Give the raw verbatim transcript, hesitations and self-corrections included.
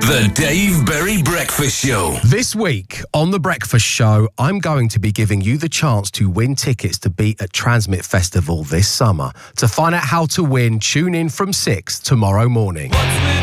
The Dave Berry Breakfast Show. This week on The Breakfast Show, I'm going to be giving you the chance to win tickets to be at Transmit Festival this summer. To find out how to win, tune in from six tomorrow morning.